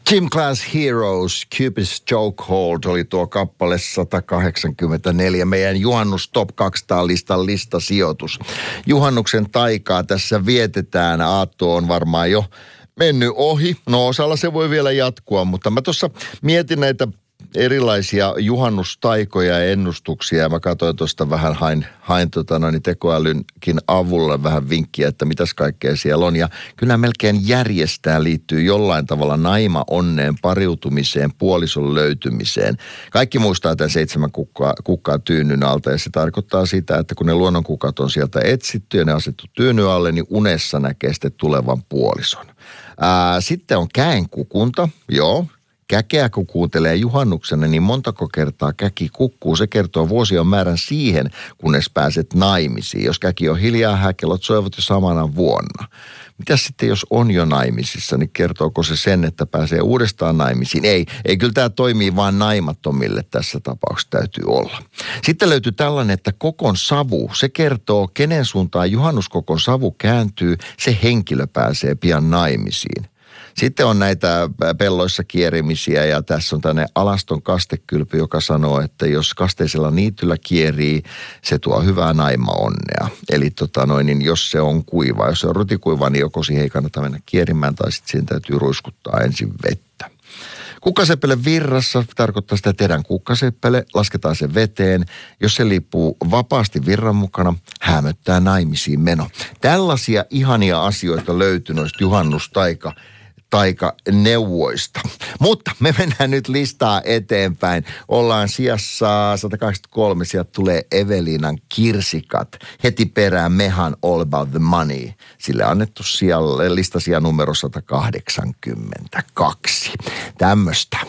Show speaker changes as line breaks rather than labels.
Gym Class Heroes, Cupid's Chokehold oli tuo kappale 184. Meidän juhannus Top 200-listan listasijoitus. Juhannuksen taikaa tässä vietetään. Aatto on varmaan jo mennyt ohi. No osalla se voi vielä jatkua, mutta mä tuossa mietin näitä erilaisia juhannustaikoja ja ennustuksia. Ja mä katsoin tuosta vähän, hain tekoälynkin avulla vähän vinkkiä, että mitäs kaikkea siellä on. Ja kyllä melkein järjestään liittyy jollain tavalla naima-onneen, pariutumiseen, puolison löytymiseen. Kaikki muistaa tämän 7 kukkaa tyynyn alta, ja se tarkoittaa sitä, että kun ne luonnonkukat on sieltä etsitty ja ne asettu tyynyn alle, niin unessa näkee sitten tulevan puolison. Sitten on käenkukunta, joo. Käkeä kun kuuntelee juhannuksena, niin montako kertaa käki kukkuu. Se kertoo vuosien määrän siihen, kunnes pääset naimisiin. Jos käki on hiljaa, häkelot soivat jo samana vuonna. Mitäs sitten, jos on jo naimisissa, niin kertooko se sen, että pääsee uudestaan naimisiin? Ei kyllä tämä toimii vaan naimattomille tässä tapauksessa täytyy olla. Sitten löytyy tällainen, että kokon savu. Se kertoo, kenen suuntaan juhannuskokon savu kääntyy, se henkilö pääsee pian naimisiin. Sitten on näitä pelloissa kierimisiä ja tässä on tämmöinen alaston kastekylpy, joka sanoo, että jos kasteisella niityllä kierii, se tuo hyvää naima-onnea. Eli niin jos se on kuiva, jos se on rutikuiva, niin joko siihen ei kannata mennä kierimään tai sitten siihen täytyy ruiskuttaa ensin vettä. Kukkaseppele virrassa tarkoittaa sitä, että tehdään kukkaseppele, lasketaan se veteen. Jos se liippuu vapaasti virran mukana, häämöttää naimisiin meno. Tällaisia ihania asioita löytyy noista taika-neuvoista. Mutta me mennään nyt listaa eteenpäin. Ollaan sijassa 183, sieltä tulee Eveliinan Kirsikat. Heti perään Mehan All About the Money. Sille annettu listasijan numero 182. Tämmöstä.